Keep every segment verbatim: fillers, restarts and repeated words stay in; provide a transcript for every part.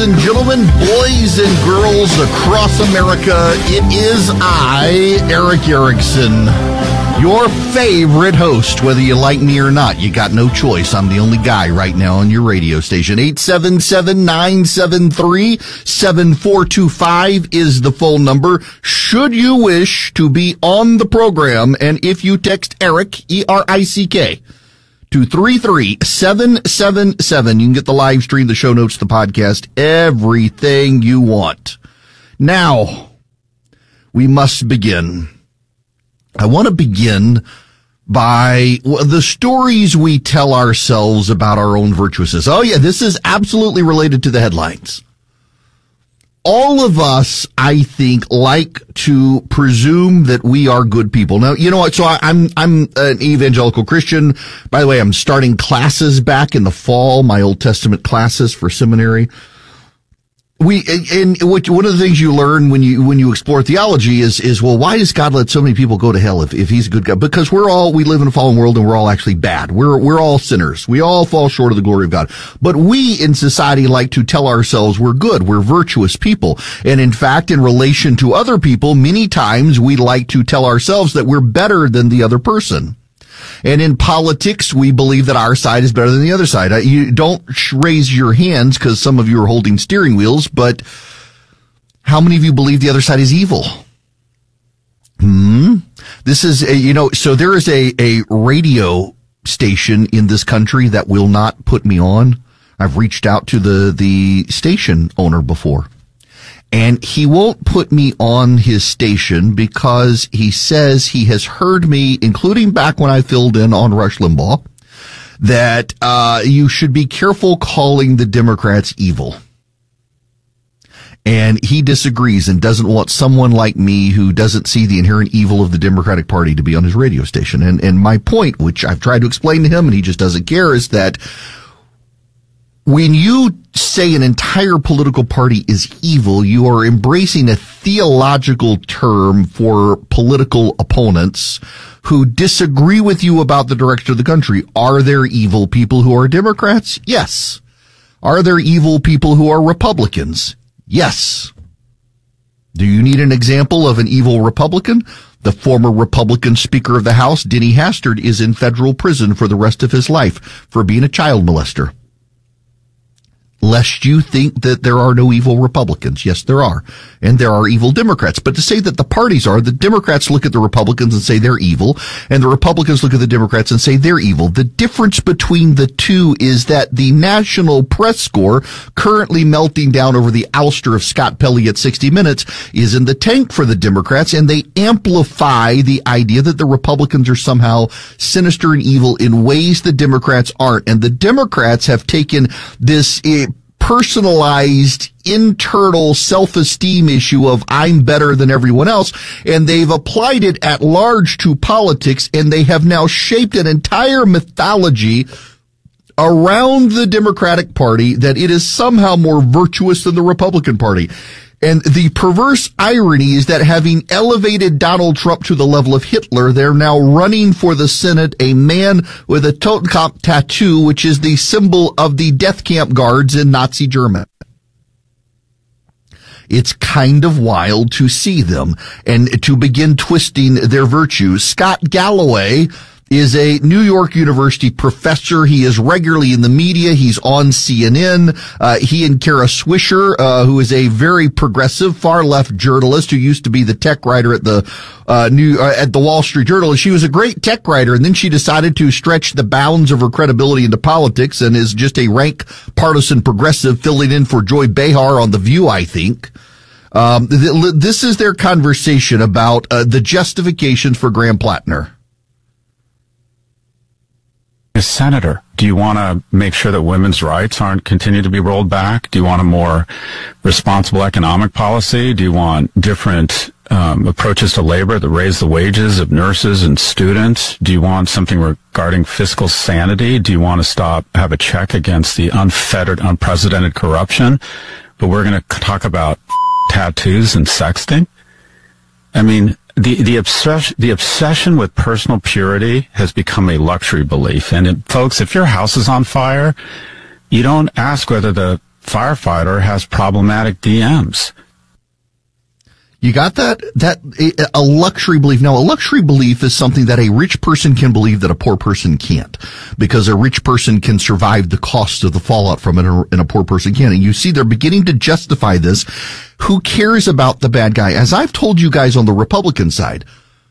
and gentlemen, boys and girls across America, it is I, Erick Erickson, your favorite host, whether you like me or not. You got no choice. I'm the only guy right now on your radio station. eight seven seven, nine seven three, seven four two five is the phone number. Should you wish to be on the program, and if you text Erick, E R I C K, to three three seven seven seven, you can get the live stream, the show notes, the podcast, everything you want. Now, we must begin. I want to begin by the stories we tell ourselves about our own virtuousness. Oh, yeah, this is absolutely related to the headlines. All of us, I think, like to presume that we are good people. Now, you know what? So I, I'm I'm an evangelical Christian. By the way, I'm starting classes back in the fall, my Old Testament classes for seminary. We, and what, one of the things you learn when you, when you explore theology is, is, well, why does God let so many people go to hell if, if he's a good God? Because we're all, we live in a fallen world and we're all actually bad. We're, we're all sinners. We all fall short of the glory of God. But we in society like to tell ourselves we're good. We're virtuous people. And in fact, in relation to other people, many times we like to tell ourselves that we're better than the other person. And in politics, we believe that our side is better than the other side. You don't raise your hands because some of you are holding steering wheels, but how many of you believe the other side is evil? Hmm. This is, a, you know, so there is a, a radio station in this country that will not put me on. I've reached out to the, the station owner before. And he won't put me on his station because he says he has heard me, including back when I filled in on Rush Limbaugh, that uh you should be careful calling the Democrats evil. And he disagrees and doesn't want someone like me who doesn't see the inherent evil of the Democratic Party to be on his radio station. And and my point, which I've tried to explain to him and he just doesn't care, is that when you say an entire political party is evil, you are embracing a theological term for political opponents who disagree with you about the direction of the country. Are there evil people who are Democrats? Yes. Are there evil people who are Republicans? Yes. Do you need an example of an evil Republican? The former Republican Speaker of the House, Denny Hastert, is in federal prison for the rest of his life for being a child molester. Lest you think that there are no evil Republicans. Yes, there are. And there are evil Democrats. But to say that the parties are, the Democrats look at the Republicans and say they're evil, and the Republicans look at the Democrats and say they're evil. The difference between the two is that the national press score, currently melting down over the ouster of Scott Pelley at sixty minutes, is in the tank for the Democrats, and they amplify the idea that the Republicans are somehow sinister and evil in ways the Democrats aren't. And the Democrats have taken this uh, personalized internal self-esteem issue of I'm better than everyone else, and they've applied it at large to politics, and they have now shaped an entire mythology around the Democratic Party that it is somehow more virtuous than the Republican Party. And the perverse irony is that having elevated Donald Trump to the level of Hitler, they're now running for the Senate a man with a Totenkopf tattoo, which is the symbol of the death camp guards in Nazi Germany. It's kind of wild to see them and to begin twisting their virtues. Scott Galloway is a New York University professor. He is regularly in the media. He's on C N N. Uh, he and Kara Swisher, uh, who is a very progressive, far-left journalist who used to be the tech writer at the uh, New uh, at the Wall Street Journal. And she was a great tech writer, and then she decided to stretch the bounds of her credibility into politics and is just a rank partisan progressive filling in for Joy Behar on The View, I think. Um, th- this is their conversation about uh, the justifications for Graham Plattner. As senator, do you want to make sure that women's rights aren't continue to be rolled back? Do you want a more responsible economic policy? Do you want different um, approaches to labor that raise the wages of nurses and students? Do you want something regarding fiscal sanity? Do you want to stop, have a check against the unfettered, unprecedented corruption? But we're going to talk about tattoos and sexting? I mean, The the obsession the obsession with personal purity has become a luxury belief. And it, folks, if your house is on fire, you don't ask whether the firefighter has problematic D Ms. You got that? That a luxury belief. Now, a luxury belief is something that a rich person can believe that a poor person can't, because a rich person can survive the cost of the fallout from it, and a poor person can't. And you see, they're beginning to justify this. Who cares about the bad guy? As I've told you guys on the Republican side,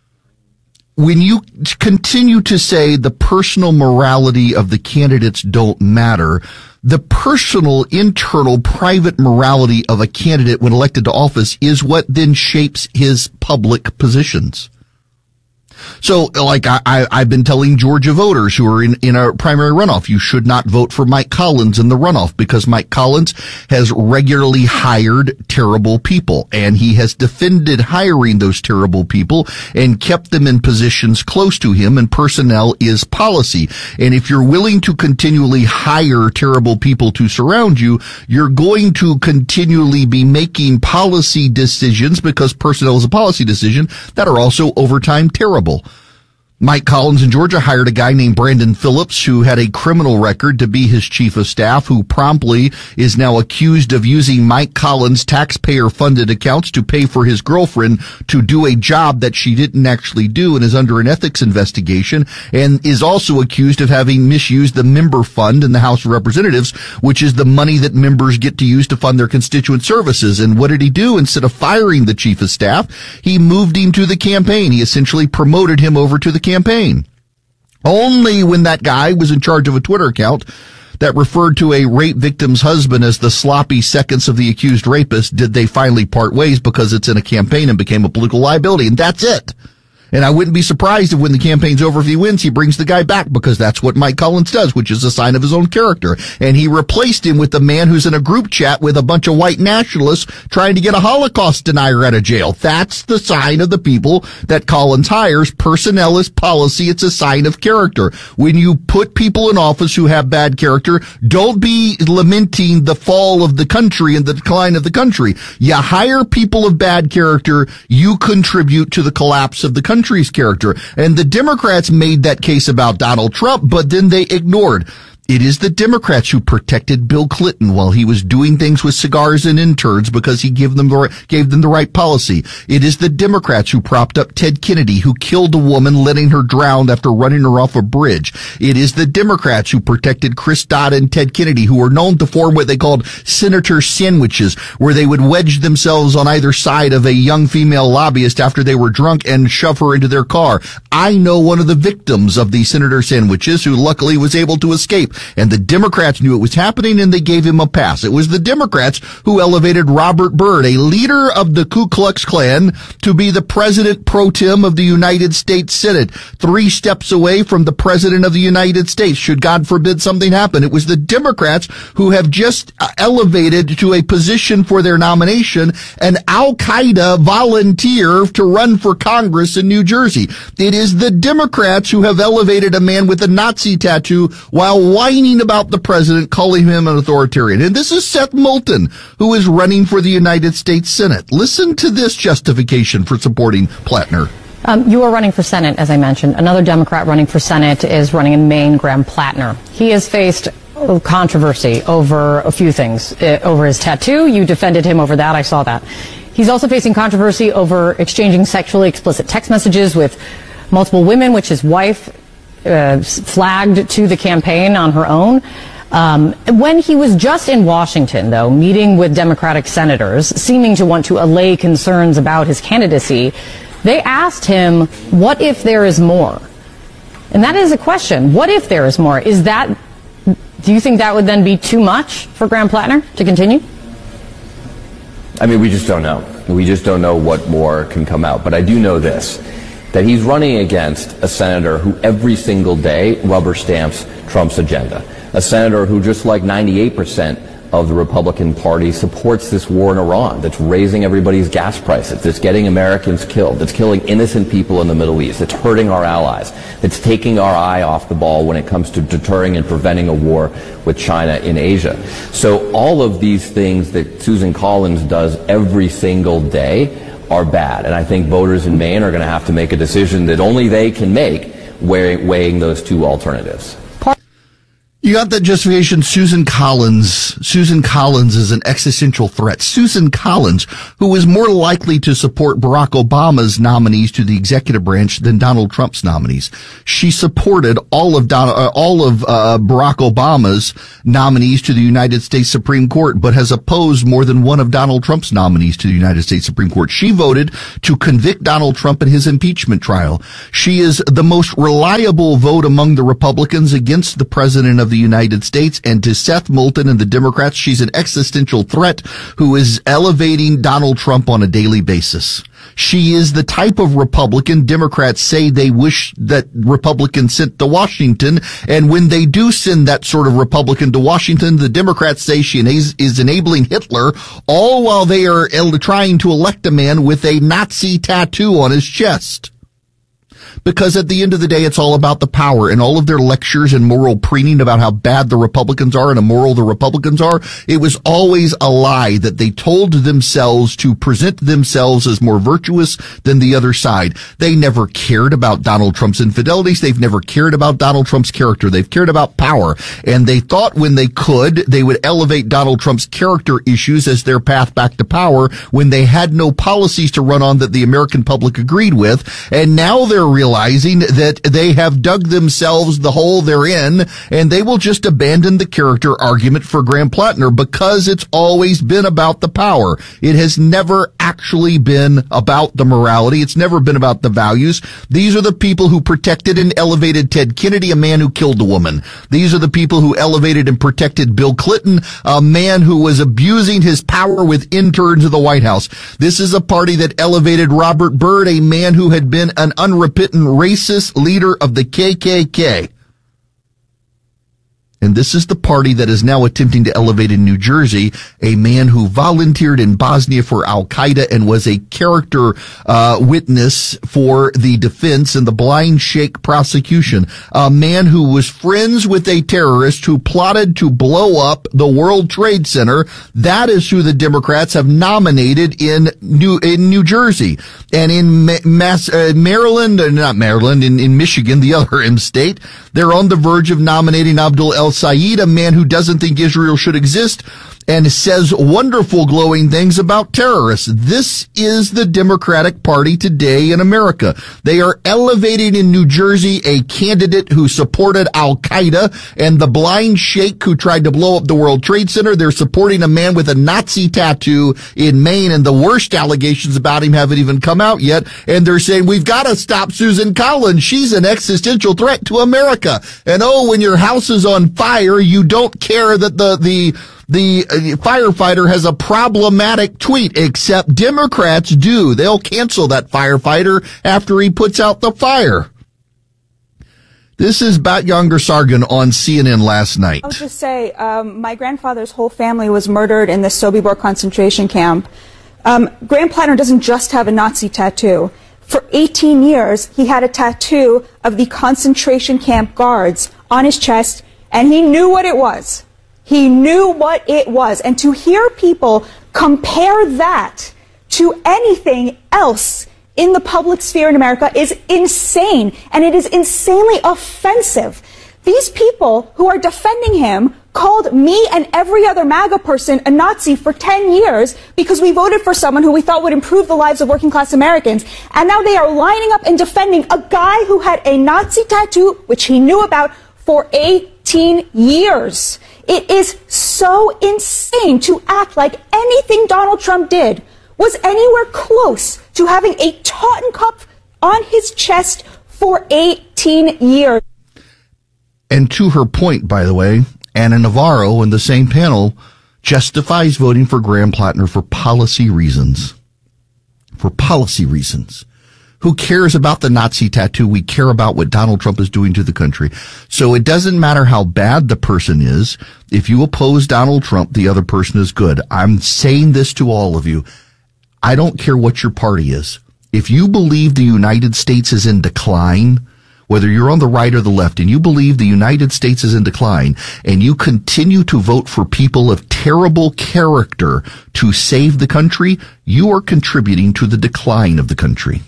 when you continue to say the personal morality of the candidates don't matter, the personal, internal, private morality of a candidate when elected to office is what then shapes his public positions. So, like, I, I, I've been telling Georgia voters who are in, in a primary runoff, you should not vote for Mike Collins in the runoff, because Mike Collins has regularly hired terrible people, and he has defended hiring those terrible people and kept them in positions close to him, and personnel is policy. And if you're willing to continually hire terrible people to surround you, you're going to continually be making policy decisions, because personnel is a policy decision, that are also over time terrible. Mike Collins in Georgia hired a guy named Brandon Phillips, who had a criminal record, to be his chief of staff, who promptly is now accused of using Mike Collins' taxpayer-funded accounts to pay for his girlfriend to do a job that she didn't actually do, and is under an ethics investigation, and is also accused of having misused the member fund in the House of Representatives, which is the money that members get to use to fund their constituent services. And what did he do? Instead of firing the chief of staff, he moved him to the campaign. He essentially promoted him over to the campaign. campaign. Only when that guy was in charge of a Twitter account that referred to a rape victim's husband as the sloppy seconds of the accused rapist did they finally part ways, because it's in a campaign and became a political liability. And that's it. And I wouldn't be surprised if when the campaign's over, if he wins, he brings the guy back, because that's what Mike Collins does, which is a sign of his own character. And he replaced him with the man who's in a group chat with a bunch of white nationalists trying to get a Holocaust denier out of jail. That's the sign of the people that Collins hires. Personnel is policy. It's a sign of character. When you put people in office who have bad character, don't be lamenting the fall of the country and the decline of the country. You hire people of bad character, you contribute to the collapse of the country. Country's character. And the Democrats made that case about Donald Trump, but then they ignored. It is the Democrats who protected Bill Clinton while he was doing things with cigars and interns, because he gave them the right, gave them the right policy. It is the Democrats who propped up Ted Kennedy, who killed a woman, letting her drown after running her off a bridge. It is the Democrats who protected Chris Dodd and Ted Kennedy, who were known to form what they called senator sandwiches, where they would wedge themselves on either side of a young female lobbyist after they were drunk and shove her into their car. I know one of the victims of the senator sandwiches, who luckily was able to escape. And the Democrats knew it was happening, and they gave him a pass. It was the Democrats who elevated Robert Byrd, a leader of the Ku Klux Klan, to be the president pro tem of the United States Senate, three steps away from the president of the United States, should God forbid something happen. It was the Democrats who have just elevated to a position for their nomination an Al-Qaeda volunteer to run for Congress in New Jersey. It is the Democrats who have elevated a man with a Nazi tattoo while whining about the president, calling him an authoritarian. And this is Seth Moulton, who is running for the United States Senate. Listen to this justification for supporting Plattner. Um, you are running for Senate, as I mentioned. Another Democrat running for Senate is running in Maine, Graham Plattner. He has faced controversy over a few things. Uh, over his tattoo, you defended him over that. I saw that. He's also facing controversy over exchanging sexually explicit text messages with multiple women, which his wife Uh, flagged to the campaign on her own. Um, when he was just in Washington, though, meeting with Democratic senators, seeming to want to allay concerns about his candidacy, they asked him, what if there is more? And that is a question. What if there is more? Is that, do you think that would then be too much for Graham Plattner to continue? I mean, we just don't know. We just don't know what more can come out. But I do know this, that he's running against a senator who every single day rubber stamps Trump's agenda. A senator who, just like ninety-eight percent of the Republican Party, supports this war in Iran, that's raising everybody's gas prices, that's getting Americans killed, that's killing innocent people in the Middle East, that's hurting our allies, that's taking our eye off the ball when it comes to deterring and preventing a war with China in Asia. So all of these things that Susan Collins does every single day are bad. And I think voters in Maine are going to have to make a decision that only they can make, weighing those two alternatives. You got that justification. Susan Collins. Susan Collins is an existential threat. Susan Collins, who is more likely to support Barack Obama's nominees to the executive branch than Donald Trump's nominees. She supported all of Don, uh, all of uh, Barack Obama's nominees to the United States Supreme Court, but has opposed more than one of Donald Trump's nominees to the United States Supreme Court. She voted to convict Donald Trump in his impeachment trial. She is the most reliable vote among the Republicans against the president of the United States, and to Seth Moulton and the Democrats, she's an existential threat who is elevating Donald Trump on a daily basis. She is the type of Republican Democrats say they wish that Republicans sent to Washington, and when they do send that sort of Republican to Washington, the Democrats say she is, is enabling Hitler, all while they are trying to elect a man with a Nazi tattoo on his chest. Because at the end of the day, it's all about the power, and all of their lectures and moral preening about how bad the Republicans are and immoral the Republicans are. It was always a lie that they told themselves to present themselves as more virtuous than the other side. They never cared about Donald Trump's infidelities. They've never cared about Donald Trump's character. They've cared about power. And they thought when they could, they would elevate Donald Trump's character issues as their path back to power when they had no policies to run on that the American public agreed with. And now they're realizing that they have dug themselves the hole they're in, and they will just abandon the character argument for Graham Plattner because it's always been about the power. It has never actually been about the morality. It's never been about the values. These are the people who protected and elevated Ted Kennedy, a man who killed a woman. These are the people who elevated and protected Bill Clinton, a man who was abusing his power with interns of the White House. This is a party that elevated Robert Byrd, a man who had been an unrepentant racist leader of the K K K. And this is the party that is now attempting to elevate in New Jersey a man who volunteered in Bosnia for Al-Qaeda and was a character uh witness for the defense and the blind sheikh prosecution. A man who was friends with a terrorist who plotted to blow up the World Trade Center. That is who the Democrats have nominated in New in New Jersey. And in Ma- Mass, uh, Maryland, uh, not Maryland, in, in Michigan, the other M state, they're on the verge of nominating Abdul El Saeed, a man who doesn't think Israel should exist and says wonderful, glowing things about terrorists. This is the Democratic Party today in America. They are elevating in New Jersey a candidate who supported Al-Qaeda and the blind sheikh who tried to blow up the World Trade Center. They're supporting a man with a Nazi tattoo in Maine, and the worst allegations about him haven't even come out yet. And they're saying, we've got to stop Susan Collins. She's an existential threat to America. And oh, when your house is on fire, you don't care that the, the, The uh, firefighter has a problematic tweet, except Democrats do. They'll cancel that firefighter after he puts out the fire. This is Bat-Yanger Sargon on C N N last night. I'll just say, um, my grandfather's whole family was murdered in the Sobibor concentration camp. Um, Graham Plattner doesn't just have a Nazi tattoo. For eighteen years, he had a tattoo of the concentration camp guards on his chest, and he knew what it was. He knew what it was. And to hear people compare that to anything else in the public sphere in America is insane. And it is insanely offensive. These people who are defending him called me and every other MAGA person a Nazi for ten years because we voted for someone who we thought would improve the lives of working class Americans. And now they are lining up and defending a guy who had a Nazi tattoo, which he knew about, for eighteen years. It is so insane to act like anything Donald Trump did was anywhere close to having a Totten cup on his chest for eighteen years. And to her point, by the way, Ana Navarro in the same panel justifies voting for Graham Plattner for policy reasons. For policy reasons. Who cares about the Nazi tattoo? We care about what Donald Trump is doing to the country. So it doesn't matter how bad the person is. If you oppose Donald Trump, the other person is good. I'm saying this to all of you. I don't care what your party is. If you believe the United States is in decline, whether you're on the right or the left, and you believe the United States is in decline, and you continue to vote for people of terrible character to save the country, you are contributing to the decline of the country.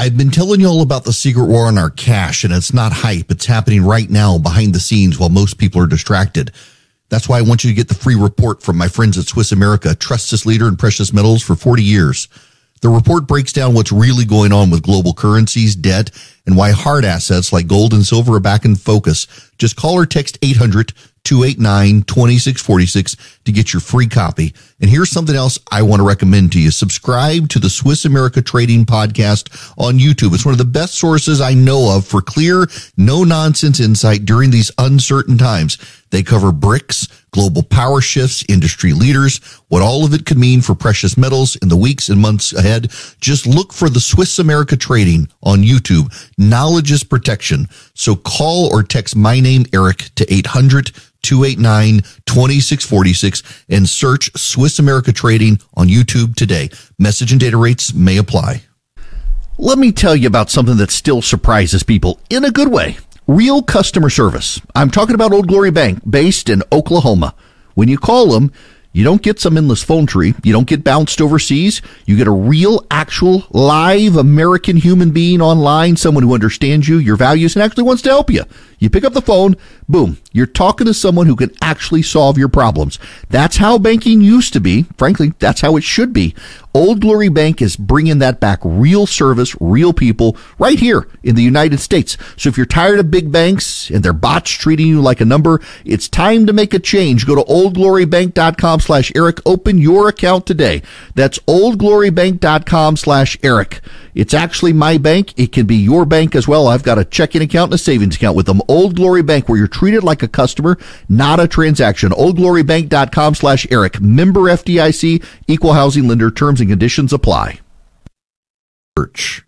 I've been telling you all about the secret war on our cash, and it's not hype. It's happening right now behind the scenes while most people are distracted. That's why I want you to get the free report from my friends at Swiss America, trusted leader in precious metals for forty years. The report breaks down what's really going on with global currencies, debt, and why hard assets like gold and silver are back in focus. Just call or text eight hundred, two eight nine, two six four six to get your free copy. And here's something else I want to recommend to you. Subscribe to the Swiss America Trading Podcast on YouTube. It's one of the best sources I know of for clear, no-nonsense insight during these uncertain times. They cover bricks, global power shifts, industry leaders, what all of it could mean for precious metals in the weeks and months ahead. Just look for the Swiss America Trading on YouTube. Knowledge is protection. So call or text my name, Eric, to eight hundred, two eight nine, two six four six and search Swiss America Trading on YouTube today. Message and data rates may apply. Let me tell you about something that still surprises people in a good way. Real customer service. I'm talking about Old Glory Bank, based in Oklahoma. When you call them, you don't get some endless phone tree. You don't get bounced overseas. You get a real, actual, live American human being online, someone who understands you, your values, and actually wants to help you. You pick up the phone, boom, you're talking to someone who can actually solve your problems. That's how banking used to be. Frankly, that's how it should be. Old Glory Bank is bringing that back. Real service, real people, right here in the United States. So if you're tired of big banks and their bots treating you like a number, it's time to make a change. Go to oldglorybank.com slash Eric. Open your account today. That's oldglorybank.com slash Eric. It's actually my bank. It can be your bank as well. I've got a checking account and a savings account with them. Old Glory Bank, where you're treated like a customer, not a transaction. oldglorybank.com slash Eric. Member F D I C, equal housing lender. Terms and conditions apply. Church.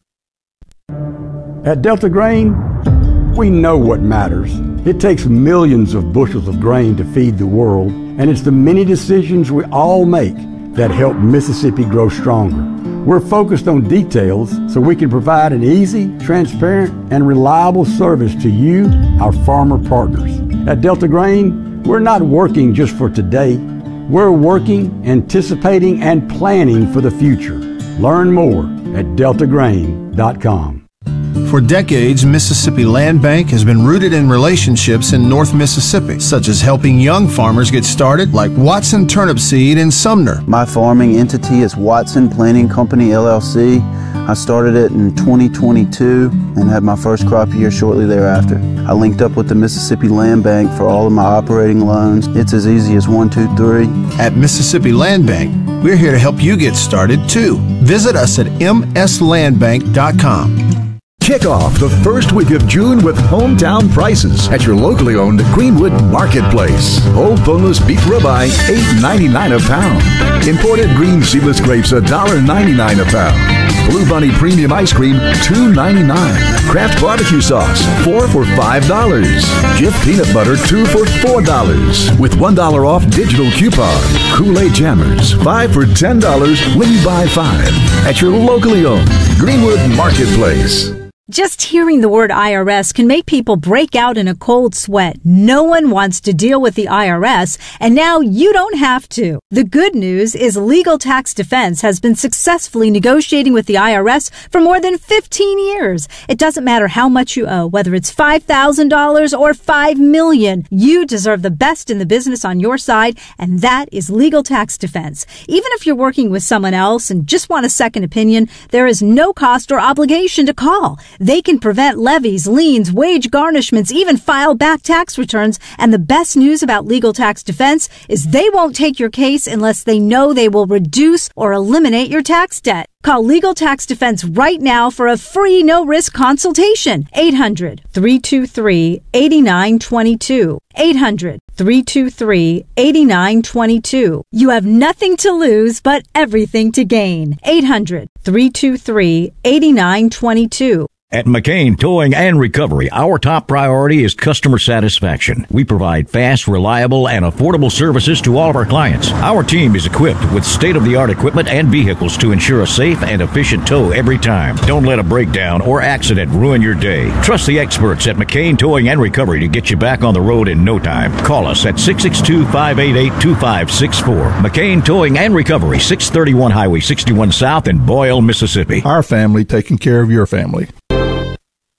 At Delta Grain, we know what matters. It takes millions of bushels of grain to feed the world, and it's the many decisions we all make that help Mississippi grow stronger. We're focused on details so we can provide an easy, transparent, and reliable service to you, our farmer partners. At Delta Grain, we're not working just for today. We're working, anticipating, and planning for the future. Learn more at delta grain dot com. For decades, Mississippi Land Bank has been rooted in relationships in North Mississippi, such as helping young farmers get started, like Watson Turnip Seed in Sumner. My farming entity is Watson Planting Company, L L C. I started it in twenty twenty-two and had my first crop year shortly thereafter. I linked up with the Mississippi Land Bank for all of my operating loans. It's as easy as one, two, three. At Mississippi Land Bank, we're here to help you get started, too. Visit us at m s land bank dot com. Kick off the first week of June with hometown prices at your locally owned Greenwood Marketplace. Old boneless beef ribeye, eight ninety-nine a pound. Imported green seedless grapes, one ninety-nine a pound. Blue Bunny premium ice cream, two ninety-nine. Kraft barbecue sauce, four for five dollars. Jif peanut butter, two for four dollars. With one dollar off digital coupon. Kool-Aid Jammers, five for ten dollars when you buy five. At your locally owned Greenwood Marketplace. Just hearing the word I R S can make people break out in a cold sweat. No one wants to deal with the I R S, and now you don't have to. The good news is Legal Tax Defense has been successfully negotiating with the I R S for more than fifteen years. It doesn't matter how much you owe, whether it's five thousand dollars or five million dollars. You deserve the best in the business on your side, and that is Legal Tax Defense. Even if you're working with someone else and just want a second opinion, there is no cost or obligation to call. They can prevent levies, liens, wage garnishments, even file back tax returns. And the best news about Legal Tax Defense is they won't take your case unless they know they will reduce or eliminate your tax debt. Call Legal Tax Defense right now for a free no-risk consultation. eight hundred, three two three, eight nine two two. eight hundred, three two three, eight nine two two. You have nothing to lose but everything to gain. eight hundred, three two three, eight nine two two. At McCain Towing and Recovery, our top priority is customer satisfaction. We provide fast, reliable, and affordable services to all of our clients. Our team is equipped with state-of-the-art equipment and vehicles to ensure a safe and efficient tow every time. Don't let a breakdown or accident ruin your day. Trust the experts at McCain Towing and Recovery to get you back on the road in no time. Call us at six six two, five eight eight, two five six four. McCain Towing and Recovery, six thirty-one Highway sixty-one South in Boyle, Mississippi. Our family taking care of your family.